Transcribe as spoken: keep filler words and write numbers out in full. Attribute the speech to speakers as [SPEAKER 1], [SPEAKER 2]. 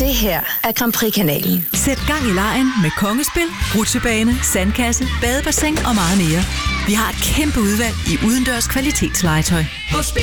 [SPEAKER 1] Det her er Grand Prix-kanalen.
[SPEAKER 2] Sæt gang i legen med kongespil, rutsjebane, sandkasse, badebassin og meget mere. Vi har et kæmpe udvalg i udendørs kvalitetslegetøj.